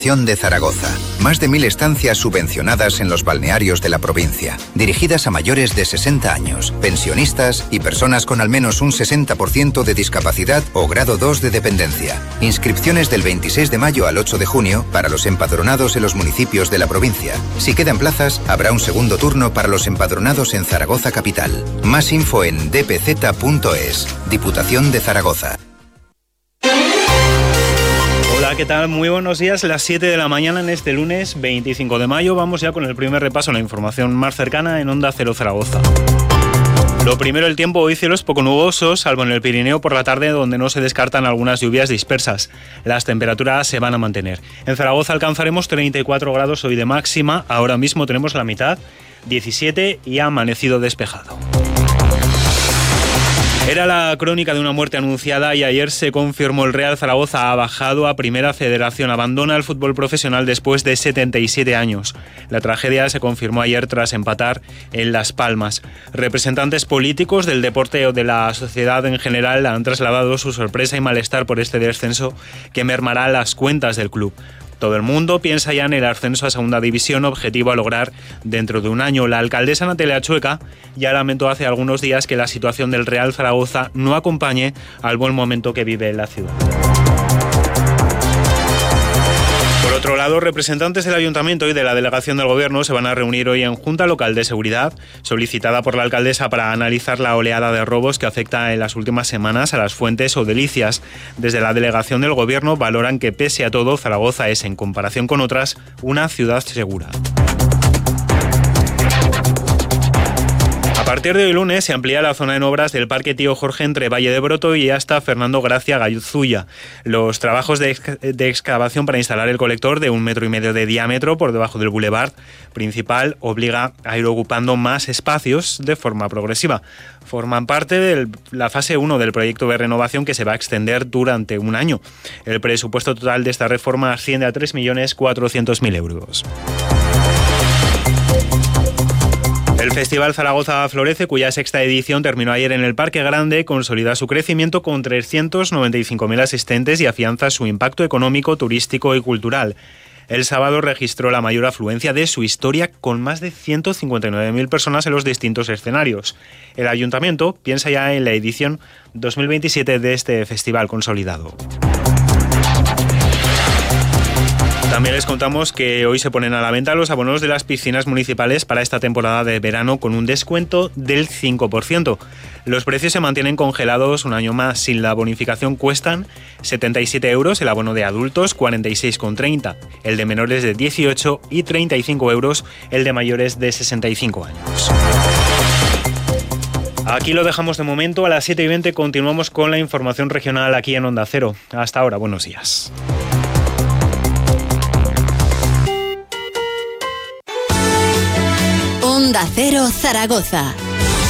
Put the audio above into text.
de Zaragoza. Más de 1000 estancias subvencionadas en los balnearios de la provincia, dirigidas a mayores de 60 años, pensionistas y personas con al menos un 60% de discapacidad o grado 2 de dependencia. Inscripciones del 26 de mayo al 8 de junio para los empadronados en los municipios de la provincia. Si quedan plazas, habrá un segundo turno para los empadronados en Zaragoza capital. Más info en dpz.es. Diputación de Zaragoza. Hola, ¿qué tal? Muy buenos días. Las 7 de la mañana en este lunes 25 de mayo. Vamos ya con el primer repaso a la información más cercana en Onda Cero Zaragoza. Lo primero, el tiempo. Hoy cielos poco nubosos, salvo en el Pirineo por la tarde, donde no se descartan algunas lluvias dispersas. Las temperaturas se van a mantener. En Zaragoza alcanzaremos 34 grados hoy de máxima. Ahora mismo tenemos la mitad, 17, y ha amanecido despejado. Era la crónica de una muerte anunciada y ayer se confirmó. El Real Zaragoza ha bajado a Primera Federación. Abandona el fútbol profesional después de 77 años. La tragedia se confirmó ayer tras empatar en Las Palmas. Representantes políticos del deporte o de la sociedad en general han trasladado su sorpresa y malestar por este descenso que mermará las cuentas del club. Todo el mundo piensa ya en el ascenso a segunda división, objetivo a lograr dentro de un año. La alcaldesa Natalia Chueca ya lamentó hace algunos días que la situación del Real Zaragoza no acompañe al buen momento que vive la ciudad. Por otro lado, representantes del Ayuntamiento y de la Delegación del Gobierno se van a reunir hoy en Junta Local de Seguridad, solicitada por la alcaldesa para analizar la oleada de robos que afecta en las últimas semanas a las Fuentes o Delicias. Desde la Delegación del Gobierno valoran que, pese a todo, Zaragoza es, en comparación con otras, una ciudad segura. A partir de hoy lunes se amplía la zona en obras del Parque Tío Jorge entre Valle de Broto y hasta Fernando Gracia Galluzuya. Los trabajos de excavación para instalar el colector de 1,5 metros de diámetro por debajo del boulevard principal obliga a ir ocupando más espacios de forma progresiva. Forman parte de la fase 1 del proyecto de renovación que se va a extender durante un año. El presupuesto total de esta reforma asciende a 3.400.000 euros. El Festival Zaragoza Florece, cuya sexta edición terminó ayer en el Parque Grande, consolida su crecimiento con 395.000 asistentes y afianza su impacto económico, turístico y cultural. El sábado registró la mayor afluencia de su historia, con más de 159.000 personas en los distintos escenarios. El Ayuntamiento piensa ya en la edición 2027 de este festival consolidado. También les contamos que hoy se ponen a la venta los abonos de las piscinas municipales para esta temporada de verano con un descuento del 5%. Los precios se mantienen congelados un año más. Sin la bonificación cuestan 77 euros el abono de adultos, 46,30, el de menores de 18 y 35 euros el de mayores de 65 años. Aquí lo dejamos de momento. A las 7:20 continuamos con la información regional aquí en Onda Cero. Hasta ahora, buenos días. Onda Cero Zaragoza.